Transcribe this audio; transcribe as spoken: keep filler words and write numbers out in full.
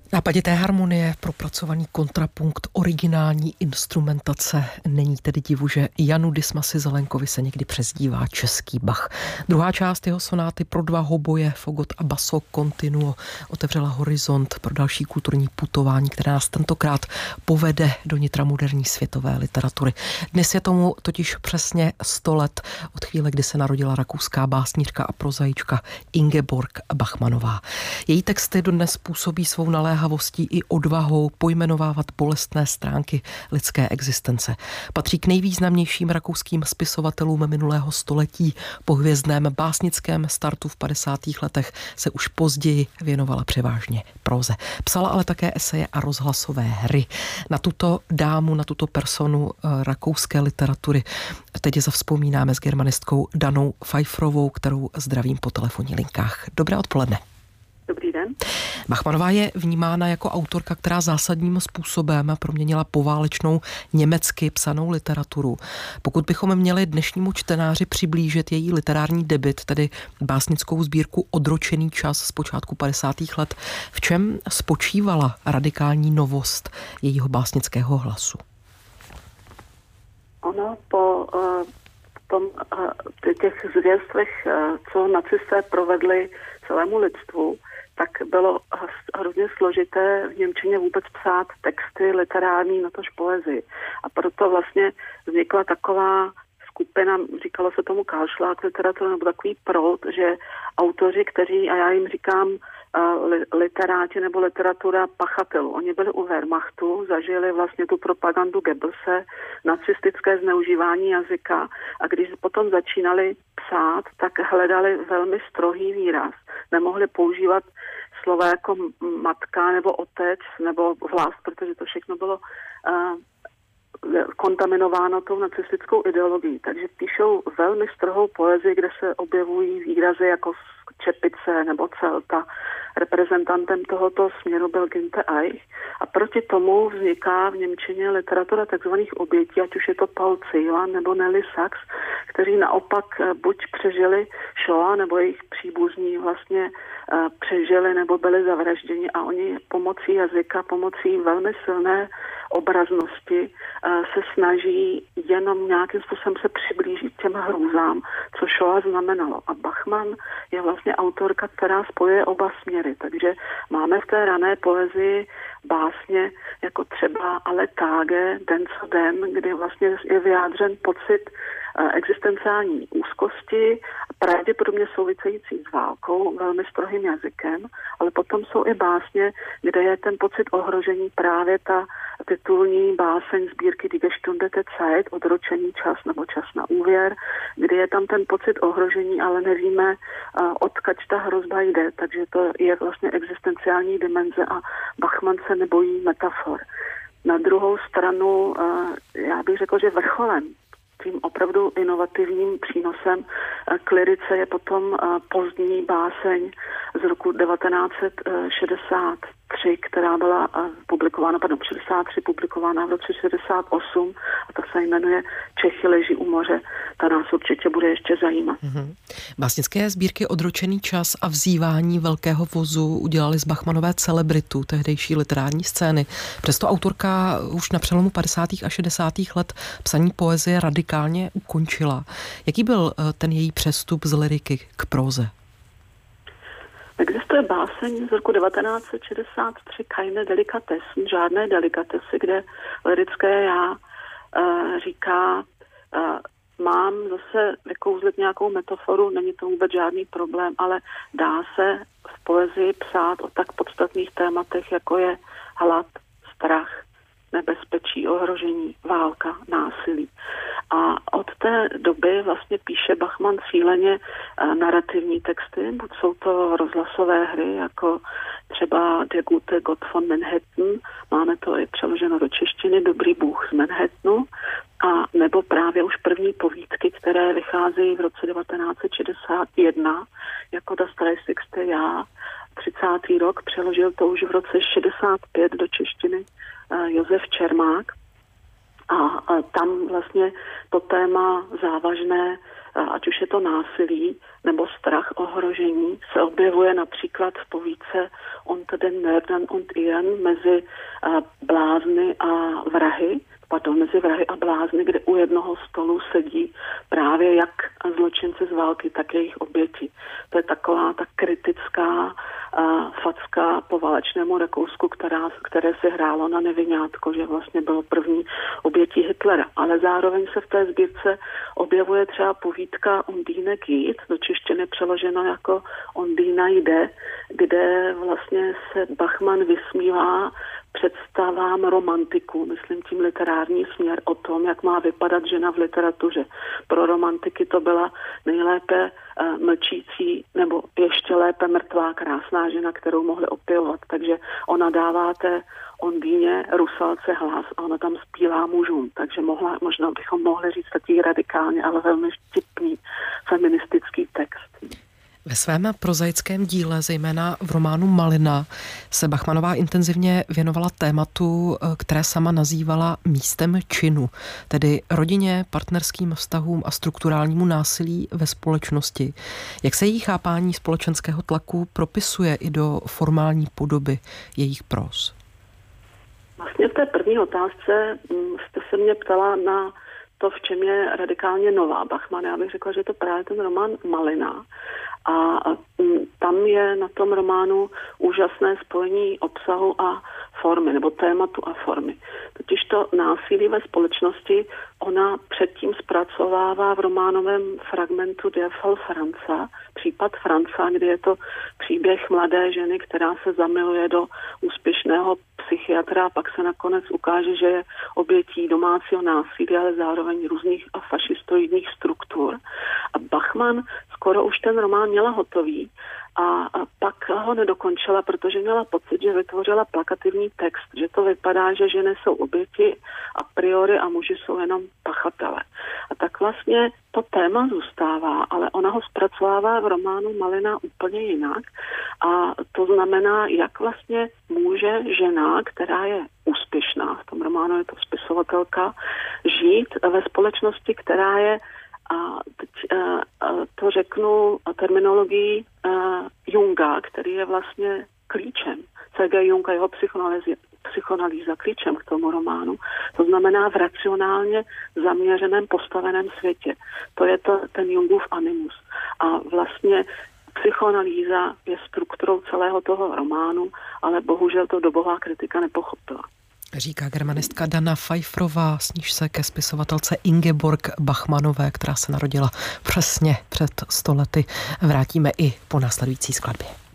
Nápadité harmonie, propracovaný kontrapunkt, originální instrumentace. Není tedy divu, že Janu Dismasi Zelenkovi se někdy přezdívá český Bach. Druhá část jeho sonáty pro dva hoboje, fogot a basso continuo otevřela horizont pro další kulturní putování, které nás tentokrát povede do nitra moderní světové literatury. Dnes je tomu totiž přesně sto let od chvíle, kdy se narodila rakouská básnířka a prozaička Ingeborg Bachmannová. Její texty dodnes působí svou naléhavostí i odvahou pojmenovávat bolestné stránky lidské existence. Patří k nejvýznamnějším rakouským spisovatelům minulého století. Po hvězdném básnickém startu v padesátých letech se už později věnovala převážně próze. Psala ale také eseje a rozhlasové hry. Na tuto dámu, na tuto personu rakouské literatury teď zavzpomínáme s germanistkou Danou Pfeifferovou, kterou zdravím po telefonních linkách. Dobré odpoledne. Dobrý den. Bachmannová je vnímána jako autorka, která zásadním způsobem proměnila poválečnou německy psanou literaturu. Pokud bychom měli dnešnímu čtenáři přiblížit její literární debut, tedy básnickou sbírku Odročený čas z počátku padesátých let, v čem spočívala radikální novost jejího básnického hlasu? Ono po uh, tom, uh, těch zvěstvech, uh, co nacisté provedli celému lidstvu, tak bylo hrozně složité v němčině vůbec psát texty literární, natož poezii. A proto vlastně vznikla taková skupina, říkalo se tomu Kahlschlag literatura, nebo takový proud, že autoři, kteří, a já jim říkám uh, literáti nebo literatura pachatelů, oni byli u Wehrmachtu, zažili vlastně tu propagandu Goebbelse, nacistické zneužívání jazyka a když potom začínali psát, tak hledali velmi strohý výraz. Nemohli používat slova jako matka nebo otec nebo vlast, protože to všechno bylo uh, kontaminováno tou nacistickou ideologií. Takže píšou velmi strohou poezii, kde se objevují výrazy jako čepice nebo celta. Reprezentantem tohoto směru byl Günther Eich a proti tomu vzniká v němčině literatura takzvaných obětí, ať už je to Paul Celan nebo Nelly Sachs, kteří naopak buď přežili Shoah, nebo jejich příbuzní vlastně přežili nebo byli zavražděni a oni pomocí jazyka, pomocí velmi silné obraznosti se snaží jenom nějakým způsobem se přiblížit těm hrůzám, co Shoah znamenalo. A Bachmann je vlastně autorka, která spojuje oba směry. Takže máme v té rané poezii básně jako třeba Ale Tage, Den co den, kdy vlastně je vyjádřen pocit existenciální úzkosti, pravděpodobně související s válkou, velmi strohým jazykem, ale potom jsou i básně, kde je ten pocit ohrožení, právě ta titulní báseň sbírky Die gestundete Zeit, Odročený čas nebo Čas na úvěr, kdy je tam ten pocit ohrožení, ale nevíme, odkud ta hrozba jde, takže to je vlastně existenciální dimenze a Bachmann se nebojí metafor. Na druhou stranu, já bych řekl, že vrcholem, tím opravdu inovativním přínosem k lyrice je potom pozdní báseň z roku devatenáct set šedesát tři, která byla publikována, pardon, šedesát tři publikována v roce šedesát osm a ta se jmenuje Čechy leží u moře. Ta nás určitě bude ještě zajímat. Mm-hmm. Básnické sbírky Odročený čas a Vzývání velkého vozu udělali z Bachmannové celebritu tehdejší literární scény. Přesto autorka už na přelomu padesátých a šedesátých let psaní poezie radikálně ukončila. Jaký byl ten její přestup z lyriky k próze? Existuje báseň z roku devatenáct set šedesát tři Keine Delikatessen, žádné delikatesy, kde lirické já uh, říká, uh, mám zase vykouzlit nějakou metaforu, není to vůbec žádný problém, ale dá se v poezii psát o tak podstatných tématech, jako je hlad, strach, nebezpečí, ohrožení, válka, násilí. A od té doby vlastně píše Bachmann cíleně narrativní texty, buď jsou to rozhlasové hry, jako třeba Der gute Gott von Manhattan, máme to i přeloženo do češtiny, Dobrý Bůh z Manhattanu, a nebo právě už první povídky, které vycházejí v roce devatenáct set šedesát jedna, jako Das dreißigste Jahr, třicátý rok, přeložil to už v roce šedesát pět do češtiny Josef Čermák. A tam vlastně to téma závažné ať už je to násilí nebo strach, ohrožení, se objevuje například v povídce Unter den Mördern und Iren mezi blázny a vrahy, pardon, mezi vrahy a blázny, kde u jednoho stolu sedí právě jak zločinci z války, tak jejich oběti. To je taková ta kritická uh, facka po válečnému Rakousku, která, které se hrálo na nevinátko, že vlastně bylo první obětí Hitlera. Ale zároveň se v té sbírce objevuje třeba povídka Undine geht, do češtiny přeloženo jako Ondýna jde, kde vlastně se Bachmann vysmívá představám romantiků, myslím tím literární směr o tom, jak má vypadat žena v literatuře. Pro romantiky to byla nejlépe uh, mlčící nebo ještě lépe mrtvá krásná žena, kterou mohli opěvovat. Takže ona dává té Ondýně Rusalce hlas a ona tam zpívá mužům. Takže mohla, možná bychom mohli říct taky radikálně, ale velmi vtipný feministický text. Ve svém prozaickém díle, zejména v románu Malina, se Bachmannová intenzivně věnovala tématu, které sama nazývala místem činu, tedy rodině, partnerským vztahům a strukturálnímu násilí ve společnosti. Jak se její chápání společenského tlaku propisuje i do formální podoby jejich próz? Vlastně v té první otázce jste se mě ptala na to, v čem je radikálně nová Bachmann. Já bych řekla, že je to právě ten román Malina. A tam je na tom románu úžasné spojení obsahu a formy, nebo tématu a formy. Totiž to násilí ve společnosti ona předtím zpracovává v románovém fragmentu Der Fall Franza, případ Franza, kde je to příběh mladé ženy, která se zamiluje do úspěšného psychiatra a pak se nakonec ukáže, že je obětí domácího násilí, ale zároveň různých a fašistoidních struktur. A Bachmann skoro už ten román měla hotový a, a pak ho nedokončila, protože měla pocit, že vytvořila plakativní text, že to vypadá, že ženy jsou oběti a priori a muži jsou jenom pachatele. A tak vlastně to téma zůstává, ale ona ho zpracovává v románu Malina úplně jinak a to znamená, jak vlastně může žena, která je úspěšná, v tom románu je to spisovatelka, žít ve společnosti, která je, a teď uh, to řeknu terminologií uh, Junga, který je vlastně klíčem. C G. Jung a jeho psychoanalýza klíčem k tomu románu. To znamená v racionálně zaměřeném postaveném světě. To je to, ten Jungův animus. A vlastně psychoanalýza je strukturou celého toho románu, ale bohužel to dobová kritika nepochopila. Říká germanistka Dana Pfeifferová, s níž se ke spisovatelce Ingeborg Bachmannové, která se narodila přesně před sto lety, vrátíme i po následující skladbě.